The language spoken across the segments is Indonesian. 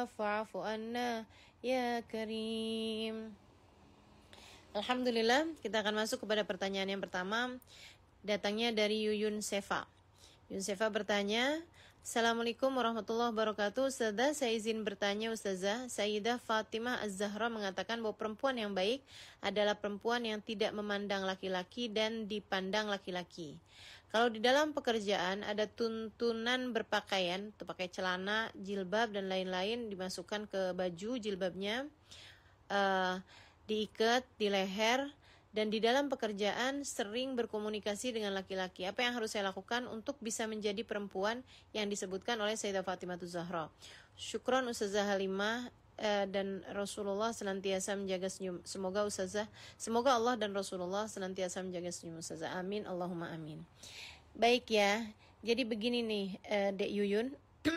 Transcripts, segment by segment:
fa'fu anna ya karim. Alhamdulillah, kita akan masuk kepada pertanyaan yang pertama. Datangnya dari Yuyun Sefa. Yuyun Sefa bertanya, Assalamualaikum warahmatullahi wabarakatuh. Ustazah, saya izin bertanya Ustazah. Sayyidah Fatimah Az-Zahra mengatakan bahwa perempuan yang baik adalah perempuan yang tidak memandang laki-laki dan dipandang laki-laki. Kalau di dalam pekerjaan ada tuntunan berpakaian, tuh pakai celana, jilbab dan lain-lain, dimasukkan ke baju jilbabnya, diikat di leher, dan di dalam pekerjaan sering berkomunikasi dengan laki-laki. Apa yang harus saya lakukan untuk bisa menjadi perempuan yang disebutkan oleh Sayyidah Fatimah Az-Zahra? Syukron Ustazah Halimah, dan Rasulullah senantiasa menjaga senyum. Semoga Allah dan Rasulullah senantiasa menjaga senyum Ustazah. Amin, Allahumma amin. Baik ya, jadi begini nih Dek Yuyun.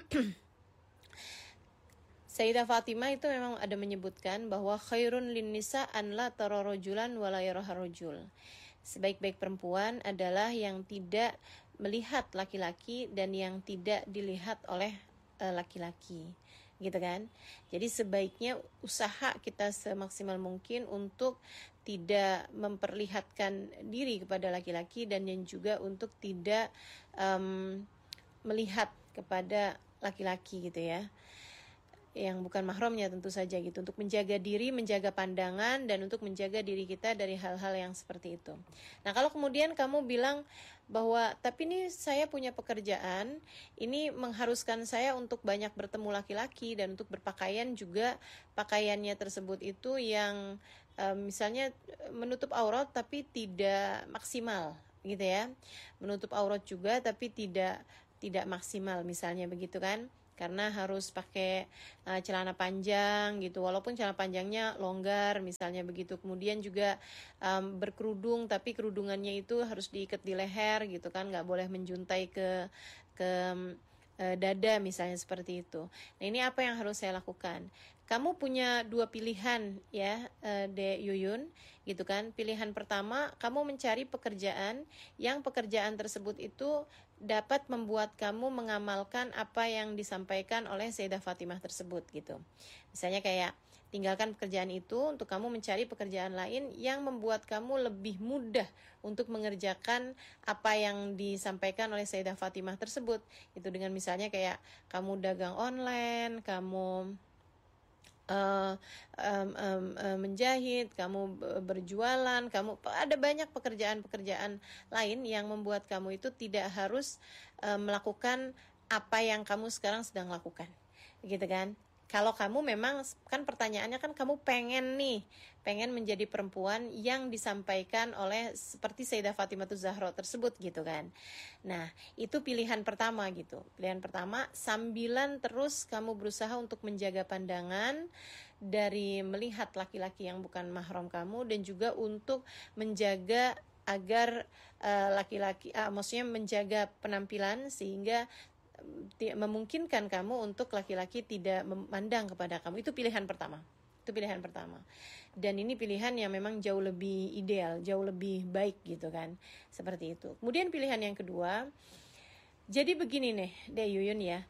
Sayyidah Fatimah itu memang ada menyebutkan bahwa khairun lin nisa an la tara rajulan wa la yaraha rajul. Sebaik-baik perempuan adalah yang tidak melihat laki-laki dan yang tidak dilihat oleh laki-laki. Gitu kan? Jadi sebaiknya usaha kita semaksimal mungkin untuk tidak memperlihatkan diri kepada laki-laki dan yang juga untuk tidak melihat kepada laki-laki gitu ya, yang bukan mahramnya tentu saja gitu, untuk menjaga diri, menjaga pandangan, dan untuk menjaga diri kita dari hal-hal yang seperti itu. Nah, kalau kemudian kamu bilang bahwa tapi ini saya punya pekerjaan, ini mengharuskan saya untuk banyak bertemu laki-laki dan untuk berpakaian juga pakaiannya tersebut itu yang misalnya menutup aurat tapi tidak maksimal gitu ya, menutup aurat juga tapi tidak maksimal misalnya begitu kan, karena harus pakai celana panjang gitu, walaupun celana panjangnya longgar misalnya begitu. Kemudian juga berkerudung, tapi kerudungannya itu harus diikat di leher gitu kan, nggak boleh menjuntai ke dada misalnya seperti itu. Nah, ini apa yang harus saya lakukan? Kamu punya dua pilihan ya, Dek Yuyun, gitu kan. Pilihan pertama, kamu mencari pekerjaan yang pekerjaan tersebut itu dapat membuat kamu mengamalkan apa yang disampaikan oleh Sayyidah Fatimah tersebut gitu. Misalnya kayak tinggalkan pekerjaan itu untuk kamu mencari pekerjaan lain yang membuat kamu lebih mudah untuk mengerjakan apa yang disampaikan oleh Sayyidah Fatimah tersebut. Itu dengan misalnya kayak kamu dagang online, kamu menjahit, kamu berjualan, kamu ada banyak pekerjaan-pekerjaan lain yang membuat kamu itu tidak harus melakukan apa yang kamu sekarang sedang lakukan, gitu kan? Kalau kamu memang, kan pertanyaannya kan kamu pengen menjadi perempuan yang disampaikan oleh seperti Sayyidah Fatimah Az-Zahra tersebut gitu kan. Nah, itu pilihan pertama gitu. Pilihan pertama, sambilan terus kamu berusaha untuk menjaga pandangan dari melihat laki-laki yang bukan mahram kamu, dan juga untuk menjaga agar maksudnya menjaga penampilan sehingga memungkinkan kamu untuk laki-laki tidak memandang kepada kamu. Itu pilihan pertama. Dan ini pilihan yang memang jauh lebih ideal, jauh lebih baik gitu kan. Seperti itu. Kemudian pilihan yang kedua, jadi begini nih, Dek Yuyun ya.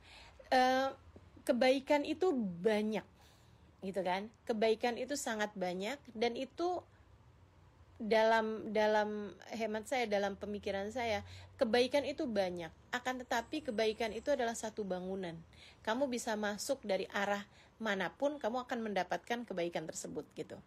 Kebaikan itu banyak gitu kan. Kebaikan itu sangat banyak, dan itu dalam hemat saya, dalam pemikiran saya, kebaikan itu banyak. Akan tetapi kebaikan itu adalah satu bangunan. Kamu bisa masuk dari arah manapun, kamu akan mendapatkan kebaikan tersebut gitu.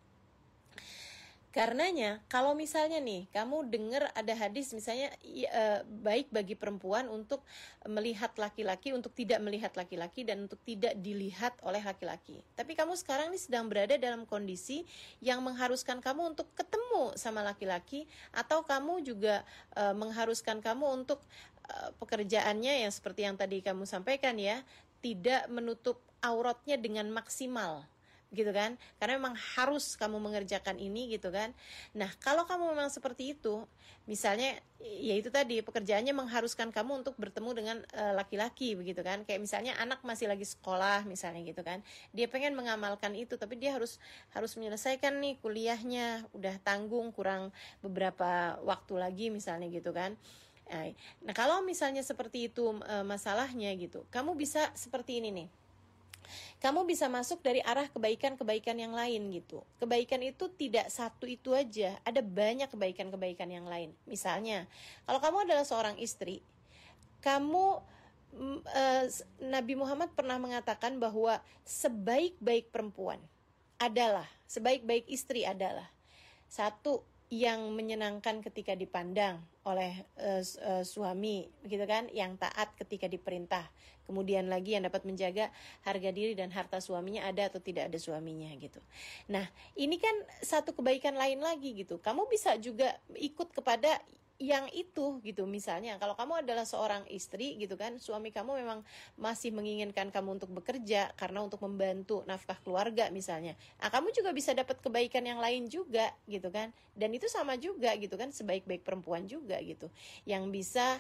Karenanya, kalau misalnya nih, kamu dengar ada hadis misalnya baik bagi perempuan untuk melihat laki-laki, untuk tidak melihat laki-laki, dan untuk tidak dilihat oleh laki-laki. Tapi kamu sekarang nih sedang berada dalam kondisi yang mengharuskan kamu untuk ketemu sama laki-laki, atau kamu juga mengharuskan kamu untuk pekerjaannya yang seperti yang tadi kamu sampaikan ya, tidak menutup auratnya dengan maksimal. Gitu kan, karena memang harus kamu mengerjakan ini gitu kan. Nah, kalau kamu memang seperti itu, misalnya ya itu tadi pekerjaannya mengharuskan kamu untuk bertemu dengan laki-laki begitu kan, kayak misalnya anak masih lagi sekolah misalnya gitu kan, dia pengen mengamalkan itu tapi dia harus menyelesaikan nih kuliahnya, udah tanggung kurang beberapa waktu lagi misalnya gitu kan. Nah, kalau misalnya seperti itu masalahnya gitu, kamu bisa seperti ini nih. Kamu bisa masuk dari arah kebaikan-kebaikan yang lain gitu. Kebaikan itu tidak satu itu aja, ada banyak kebaikan-kebaikan yang lain. Misalnya, kalau kamu adalah seorang istri, kamu Nabi Muhammad pernah mengatakan bahwa sebaik-baik perempuan adalah, sebaik-baik istri adalah satu, yang menyenangkan ketika dipandang oleh suami, gitu kan, yang taat ketika diperintah. Kemudian lagi yang dapat menjaga harga diri dan harta suaminya ada atau tidak ada suaminya gitu. Nah, ini kan satu kebaikan lain lagi gitu. Kamu bisa juga ikut kepada yang itu gitu. Misalnya kalau kamu adalah seorang istri gitu kan, suami kamu memang masih menginginkan kamu untuk bekerja karena untuk membantu nafkah keluarga misalnya, nah, kamu juga bisa dapat kebaikan yang lain juga gitu kan. Dan itu sama juga gitu kan, sebaik-baik perempuan juga gitu, yang bisa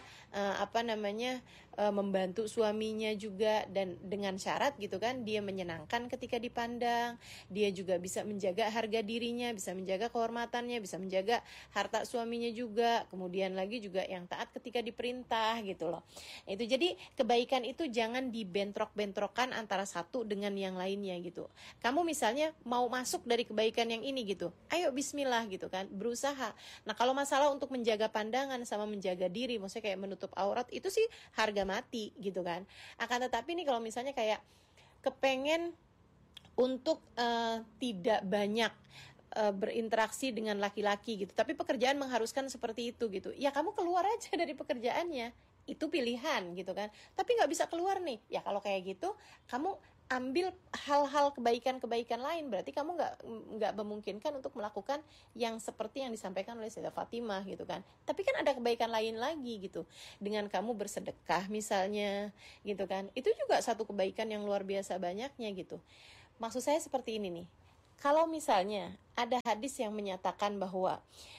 membantu suaminya juga, dan dengan syarat gitu kan, dia menyenangkan ketika dipandang, dia juga bisa menjaga harga dirinya, bisa menjaga kehormatannya, bisa menjaga harta suaminya juga, kemudian lagi juga yang taat ketika diperintah gitu loh. Itu jadi kebaikan itu jangan dibentrok-bentrokkan antara satu dengan yang lainnya gitu. Kamu misalnya mau masuk dari kebaikan yang ini gitu, ayo bismillah gitu kan, berusaha. Nah, kalau masalah untuk menjaga pandangan sama menjaga diri, maksudnya kayak menutup aurat, itu sih harga mati gitu kan. Akan tetapi nih kalau misalnya kayak kepengen untuk tidak banyak berinteraksi dengan laki-laki gitu, tapi pekerjaan mengharuskan seperti itu gitu, ya kamu keluar aja dari pekerjaannya, itu pilihan gitu kan. Tapi nggak bisa keluar nih, ya kalau kayak gitu kamu ambil hal-hal kebaikan-kebaikan lain, berarti kamu nggak memungkinkan untuk melakukan yang seperti yang disampaikan oleh Sayyidah Fatimah gitu kan. Tapi kan ada kebaikan lain lagi gitu, dengan kamu bersedekah misalnya gitu kan, itu juga satu kebaikan yang luar biasa banyaknya gitu. Maksud saya seperti ini nih, kalau misalnya ada hadis yang menyatakan bahwa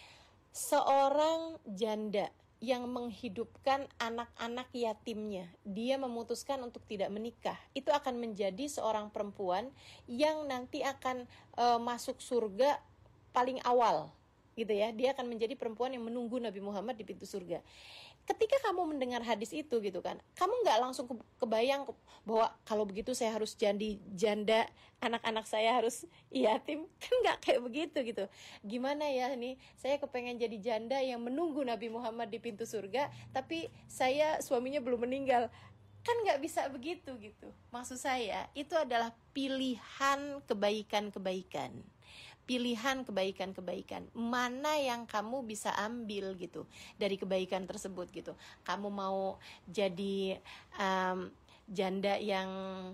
seorang janda yang menghidupkan anak-anak yatimnya, dia memutuskan untuk tidak menikah, itu akan menjadi seorang perempuan yang nanti akan masuk surga paling awal gitu ya. Dia akan menjadi perempuan yang menunggu Nabi Muhammad di pintu surga. Ketika kamu mendengar hadis itu gitu kan, kamu nggak langsung kebayang bahwa kalau begitu saya harus jadi janda, anak-anak saya harus yatim, kan nggak kayak begitu gitu. Gimana ya nih, saya kepengen jadi janda yang menunggu Nabi Muhammad di pintu surga, tapi saya suaminya belum meninggal, kan nggak bisa begitu gitu. Maksud saya itu adalah pilihan kebaikan-kebaikan, pilihan kebaikan-kebaikan, mana yang kamu bisa ambil gitu dari kebaikan tersebut gitu. Kamu mau jadi janda yang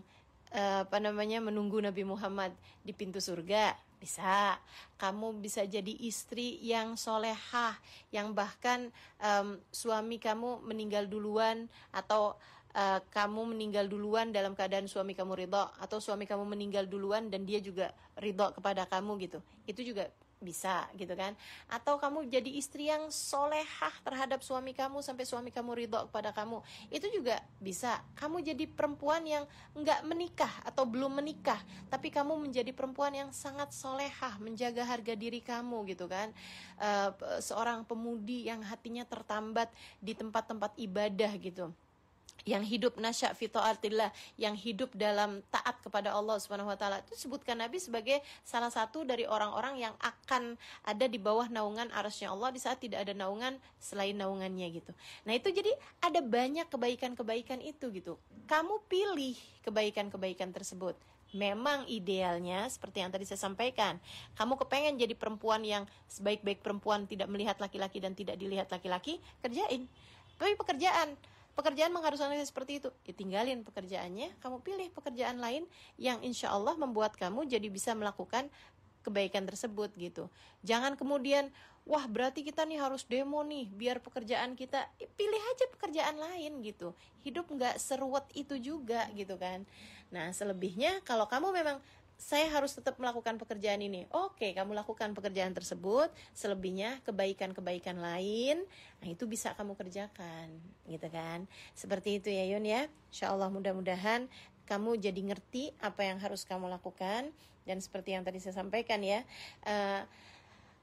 menunggu Nabi Muhammad di pintu surga, bisa. Kamu bisa jadi istri yang solehah, yang bahkan suami kamu meninggal duluan, atau kamu meninggal duluan dalam keadaan suami kamu ridho, atau suami kamu meninggal duluan dan dia juga ridho kepada kamu gitu, itu juga bisa gitu kan. Atau kamu jadi istri yang solehah terhadap suami kamu sampai suami kamu ridho kepada kamu, itu juga bisa. Kamu jadi perempuan yang nggak menikah atau belum menikah, tapi kamu menjadi perempuan yang sangat solehah, menjaga harga diri kamu gitu kan. Seorang pemudi yang hatinya tertambat di tempat-tempat ibadah gitu, yang hidup nasya fi taatillah, yang hidup dalam taat kepada Allah Subhanahu wa taala. Itu sebutkan Nabi sebagai salah satu dari orang-orang yang akan ada di bawah naungan arasy-Nya Allah di saat tidak ada naungan selain naungannya gitu. Nah, itu jadi ada banyak kebaikan-kebaikan itu gitu. Kamu pilih kebaikan-kebaikan tersebut. Memang idealnya seperti yang tadi saya sampaikan, kamu kepengen jadi perempuan yang sebaik-baik perempuan, tidak melihat laki-laki dan tidak dilihat laki-laki, kerjain. Tapi pekerjaan mengharuskan seperti itu, ya tinggalin pekerjaannya, kamu pilih pekerjaan lain yang insya Allah membuat kamu jadi bisa melakukan kebaikan tersebut gitu. Jangan kemudian, wah berarti kita nih harus demo nih biar pekerjaan kita, pilih aja pekerjaan lain gitu. Hidup gak seruwet itu juga gitu kan. Nah, selebihnya kalau kamu memang saya harus tetap melakukan pekerjaan ini, oke, kamu lakukan pekerjaan tersebut. Selebihnya kebaikan-kebaikan lain, nah itu bisa kamu kerjakan gitu kan. Seperti itu ya Yun ya. Insya Allah mudah-mudahan kamu jadi ngerti apa yang harus kamu lakukan. Dan seperti yang tadi saya sampaikan ya,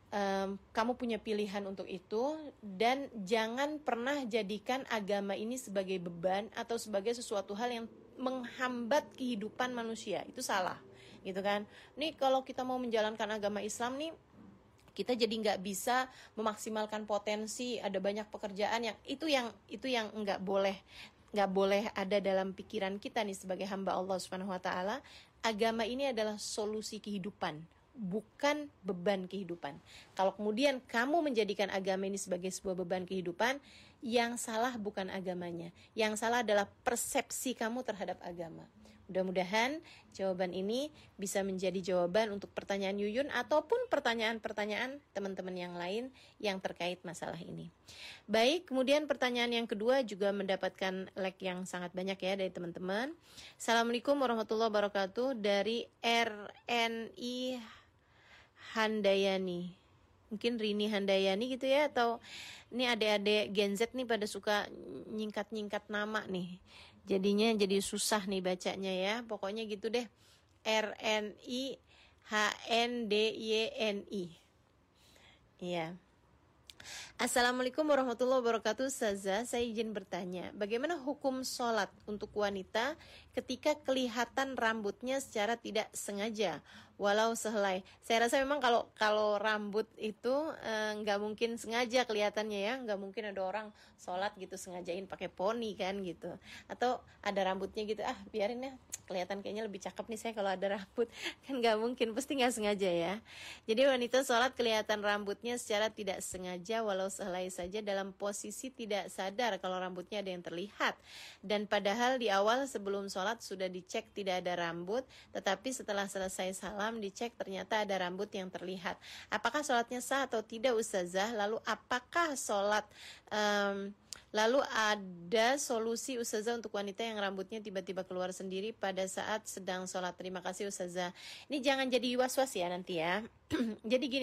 kamu punya pilihan untuk itu, dan jangan pernah jadikan agama ini sebagai beban atau sebagai sesuatu hal yang menghambat kehidupan manusia. Itu salah, gitu kan. Nih kalau kita mau menjalankan agama Islam nih, kita jadi nggak bisa memaksimalkan potensi, ada banyak pekerjaan yang nggak boleh ada dalam pikiran kita nih sebagai hamba Allah Subhanahu Wa Taala. Agama ini adalah solusi kehidupan, bukan beban kehidupan. Kalau kemudian kamu menjadikan agama ini sebagai sebuah beban kehidupan, yang salah bukan agamanya, yang salah adalah persepsi kamu terhadap agama. Mudah-mudahan jawaban ini bisa menjadi jawaban untuk pertanyaan Yuyun ataupun pertanyaan-pertanyaan teman-teman yang lain yang terkait masalah ini. Baik, kemudian pertanyaan yang kedua juga mendapatkan like yang sangat banyak ya dari teman-teman. Assalamualaikum warahmatullahi wabarakatuh, dari RNI Handayani. Mungkin Rini Handayani gitu ya, atau ini adik-adik Gen Z nih pada suka nyingkat-nyingkat nama nih. Jadinya jadi susah nih bacanya ya. Pokoknya gitu deh. RNI HNDYNI. Iya. Assalamualaikum warahmatullahi wabarakatuh. Ustazah, saya izin bertanya, bagaimana hukum sholat untuk wanita ketika kelihatan rambutnya secara tidak sengaja walau sehelai? Saya rasa memang kalau rambut itu nggak mungkin sengaja kelihatannya ya, nggak mungkin ada orang sholat gitu sengajain pakai poni kan gitu, atau ada rambutnya gitu, biarin ya kelihatan kayaknya lebih cakep nih saya kalau ada rambut, kan nggak mungkin, pasti nggak sengaja ya. Jadi wanita sholat kelihatan rambutnya secara tidak sengaja walau sehelai saja dalam posisi tidak sadar kalau rambutnya ada yang terlihat, dan padahal di awal sebelum sholat sudah dicek tidak ada rambut, tetapi setelah selesai salam dicek ternyata ada rambut yang terlihat. Apakah sholatnya sah atau tidak Ustazah? Lalu apakah sholat lalu ada solusi Ustazah untuk wanita yang rambutnya tiba-tiba keluar sendiri pada saat sedang sholat? Terima kasih Ustazah. Ini jangan jadi was-was ya nanti ya. Jadi gini